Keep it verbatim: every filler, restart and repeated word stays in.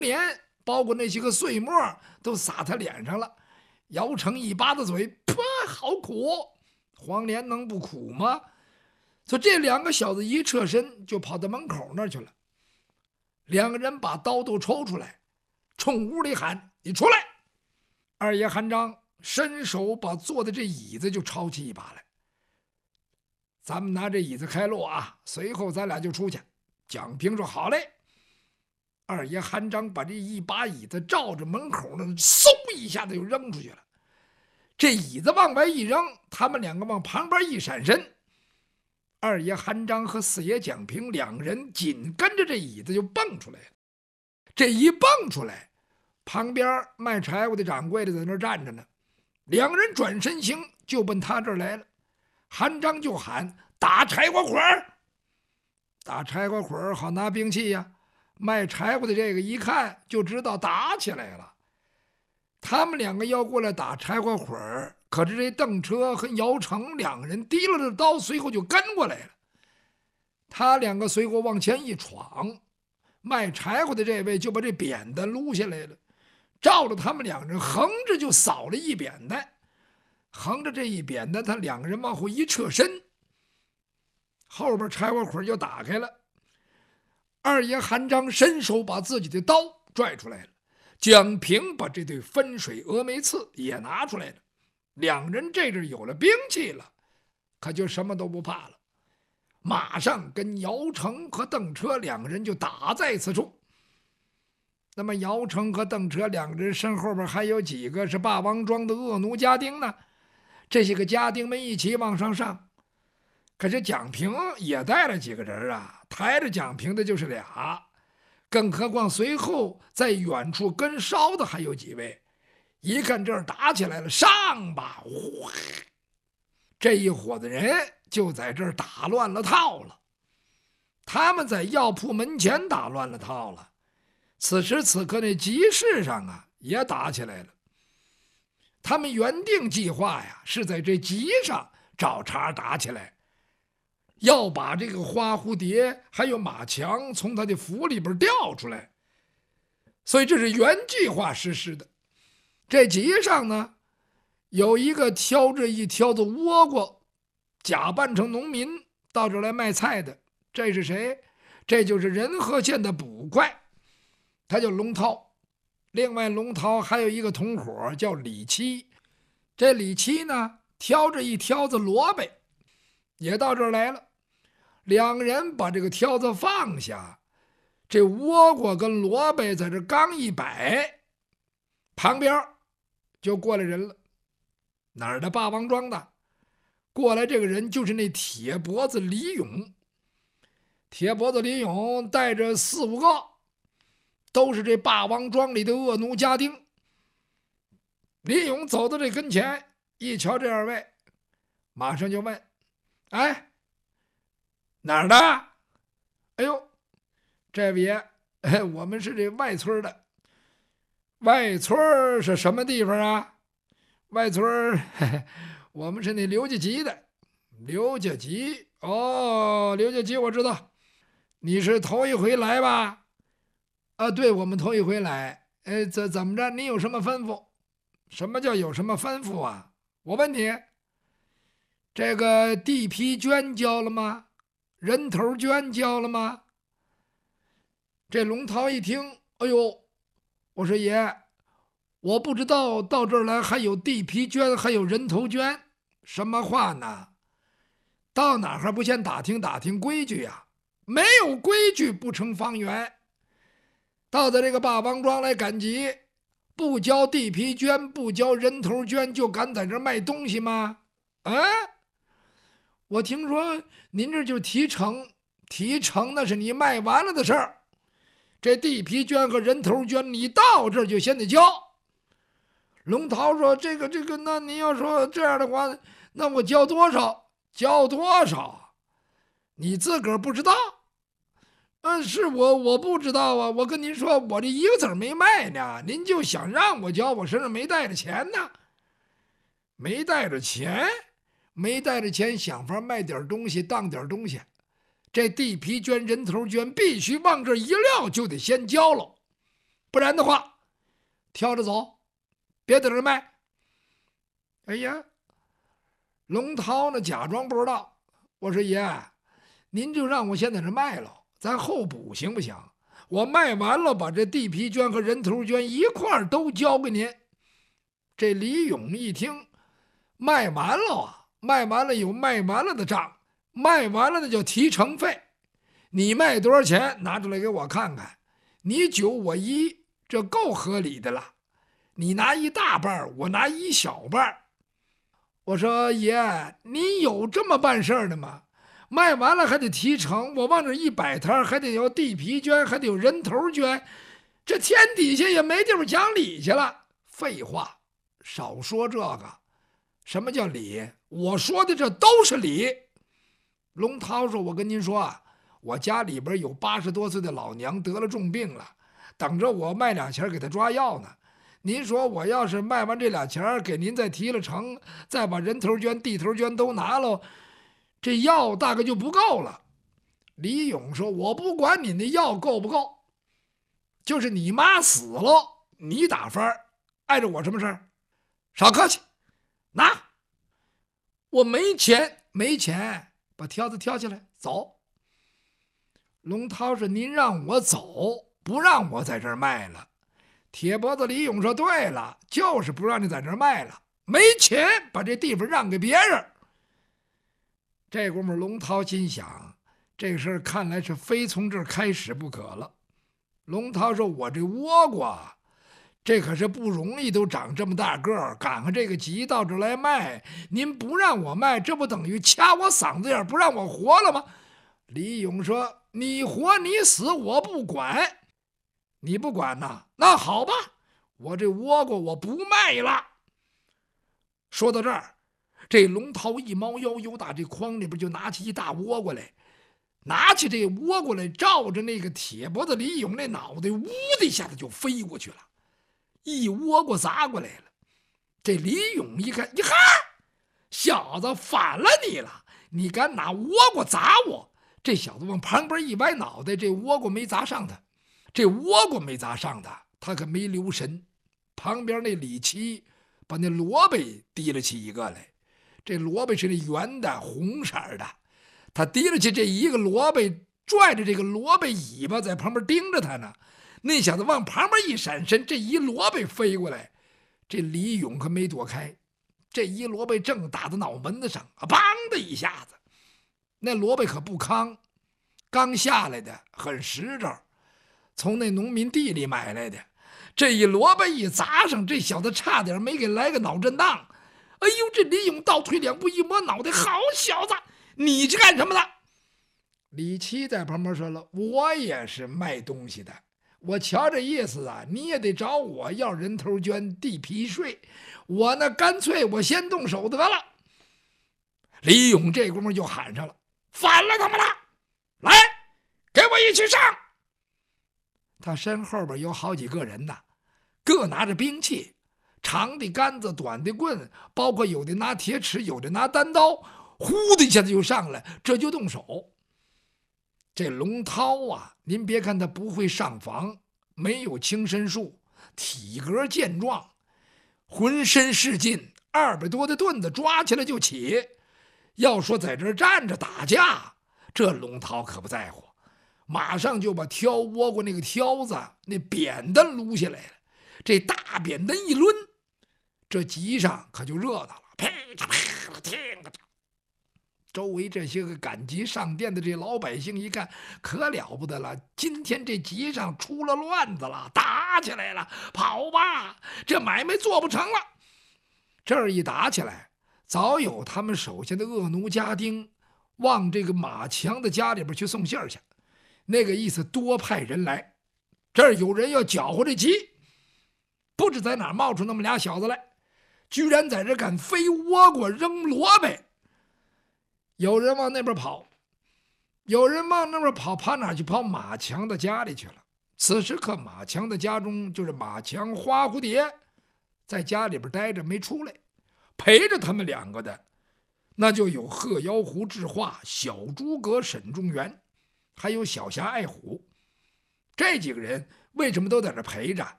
连包括那些个碎沫都洒他脸上了。姚成一巴子嘴，噗，好苦！黄连能不苦吗？所以这两个小子一侧身就跑到门口那儿去了。两个人把刀都抽出来，冲屋里喊：“你出来！”二爷韩章伸手把坐的这椅子就抄起一把来。咱们拿这椅子开路啊，随后咱俩就出去。蒋平说：“好嘞。”二爷韩章把这一把椅子照着门口那嗖一下子就扔出去了。这椅子往外一扔，他们两个往旁边一闪身，二爷韩章和四爷蒋平两人紧跟着这椅子就蹦出来了。这一蹦出来，旁边卖柴火的掌柜的在那站着呢，两个人转身行就奔他这儿来了。韩章就喊：“打柴火捆儿！”打柴火捆儿好拿兵器呀。卖柴火的这个一看就知道打起来了。他们两个要过来打柴火捆儿，可是这邓车和姚成两个人提了着刀，随后就跟过来了。他两个随后往前一闯，卖柴火的这位就把这扁担撸下来了，照着他们两人横着就扫了一扁担。横着这一扁担，他两个人往后一侧身，后边柴火捆就打开了。二爷韩章伸手把自己的刀拽出来了，蒋平把这对分水峨眉刺也拿出来了。两人这阵有了兵器了，可就什么都不怕了，马上跟姚成和邓车两个人就打在此处。那么姚成和邓车两个人身后边还有几个是霸王庄的恶奴家丁呢？这些个家丁们一起往上上。可是蒋平也带了几个人啊，抬着蒋平的就是俩，更何况随后在远处跟梢的还有几位。一看这儿打起来了，上吧！哗，这一伙子人就在这儿打乱了套了。他们在药铺门前打乱了套了。此时此刻那集市上啊也打起来了。他们原定计划呀是在这集上找茬打起来，要把这个花蝴蝶还有马强从他的府里边调出来，所以这是原计划实施的。这集上呢，有一个挑着一挑子倭瓜，假扮成农民到这儿来卖菜的，这是谁？这就是仁和县的捕快，他叫龙涛。另外龙涛还有一个同伙叫李七，这李七呢挑着一挑子萝卜也到这儿来了。两个人把这个挑子放下，这倭瓜跟萝卜在这刚一摆，旁边就过来人了。哪儿的？霸王庄的。过来这个人就是那铁脖子李勇。铁脖子李勇带着四五个，都是这霸王庄里的恶奴家丁。李勇走到这跟前，一瞧这二位，马上就问：“哎，哪儿的？”“哎呦，这位爷，哎，我们是这外村的。”“外村是什么地方啊？”“外村，嘿嘿，我们是那刘家集的。”“刘家集，哦，刘家集我知道。你是头一回来吧？”“啊，对，我们头一回来。呃，怎怎么着？你有什么吩咐？”“什么叫有什么吩咐啊？我问你，这个地皮捐交了吗？人头捐交了吗？”这龙涛一听，哎呦，我说爷，我不知道到这儿来还有地皮捐，还有人头捐，什么话呢？到哪还不先打听打听规矩呀？没有规矩不成方圆。到的这个霸王庄来赶集，不交地皮捐，不交人头捐，就敢在这卖东西吗？啊！我听说您这就提成，提成那是你卖完了的事儿。这地皮捐和人头捐，你到这儿就先得交。”龙涛说：“这个这个，那您要说这样的话，那我交多少？交多少？你自个儿不知道？嗯，是我我不知道啊。我跟您说，我这一个子儿没卖呢，您就想让我交，我身上没带着钱呢。没带着钱，没带着钱，想法卖点东西，当点东西。这地皮捐、人头捐，必须往这一撂，就得先交了。 不然的话，挑着走，别在这儿卖。哎呀，龙涛呢假装不知道。我说爷，您就让我先在这卖了，咱后补行不行？我卖完了，把这地皮捐和人头捐一块儿都交给您。这李勇一听，卖完了啊，卖完了有卖完了的账，卖完了那叫提成费。你卖多少钱，拿出来给我看看。你九我一，这够合理的了。你拿一大半，我拿一小半。我说爷，你有这么办事的吗？卖完了还得提成，我往这一摆摊，还得有地皮捐，还得有人头捐，这天底下也没地方讲理去了。废话，少说这个。什么叫理？我说的这都是理。龙涛说：“我跟您说啊，我家里边有八十多岁的老娘得了重病了，等着我卖俩钱给她抓药呢。您说我要是卖完这俩钱给您再提了成，再把人头捐、地头捐都拿了，这药大概就不够了。”李勇说：“我不管你那药够不够，就是你妈死了，你打翻，碍着我什么事儿？少客气，拿。我没钱，没钱，把挑子挑起来，走。”龙涛说：“您让我走，不让我在这儿卖了。”铁脖子李勇说：“对了，就是不让你在这儿卖了，没钱把这地方让给别人。”这功夫，龙涛心想，这事儿看来是非从这儿开始不可了。龙涛说：“我这倭瓜，这可是不容易，都长这么大个儿，赶上这个急到这儿来卖，您不让我卖，这不等于掐我嗓子眼不让我活了吗？”李勇说：“你活你死我不管。”你不管呐？那好吧，我这倭瓜我不卖了。说到这儿，这龙涛一猫腰，由打这筐里边就拿起一大倭瓜来，拿起这倭瓜来，照着那个铁脖子李勇那脑袋，呜的一下子就飞过去了，一倭瓜砸过来了。这李勇一看，呀哈，小子反了你了！你敢拿倭瓜砸我？这小子往旁边一歪脑袋，这倭瓜没砸上他。这倭瓜没砸上他，他可没留神。旁边那李七把那萝卜提了起一个来，这萝卜是那圆的红色的，他提了起这一个萝卜，拽着这个萝卜尾巴在旁边盯着他呢。那小子往旁边一闪身，这一萝卜飞过来，这李勇可没躲开，这一萝卜正打到脑门子上，啊，梆的一下子，那萝卜可不糠，刚下来的，很实着，从那农民地里买来的。这一萝卜一砸上，这小子差点没给来个脑震荡。哎呦，这李勇倒退两步，一摸脑袋，好小子，你是干什么的？李七在旁边说了：“我也是卖东西的，我瞧这意思啊，你也得找我要人头捐、地皮税，我呢干脆我先动手得了。”李勇这功夫就喊上了：“反了他们了！来，给我一起上！”他身后边有好几个人呐，各拿着兵器，长的杆子，短的棍，包括有的拿铁尺，有的拿单刀，呼的一下子就上来，这就动手。这龙涛啊，您别看他不会上房，没有轻身术，体格健壮，浑身是劲，二百多的盾子抓起来就起。要说在这儿站着打架，这龙涛可不在乎，马上就把挑倭瓜那个挑子那扁担撸下来了，这大扁担一抡，这集上可就热闹了，噼嚓啪啦，听个。周围这些个赶集上殿的这老百姓一看，可了不得了，今天这集上出了乱子了，打起来了，跑吧，这买卖做不成了。这儿一打起来，早有他们手下的恶奴家丁往这个马强的家里边去送信儿去，那个意思多派人来，这儿有人要搅和这集。不知在哪冒出那么俩小子来，居然在这敢飞倭瓜扔萝卜。有人往那边跑，有人往那边跑，跑哪去？跑马强的家里去了。此时可马强的家中，就是马强花蝴蝶在家里边待着没出来，陪着他们两个的那就有鹤妖狐智化、小诸葛沈仲元，还有小侠爱虎。这几个人为什么都在这陪着？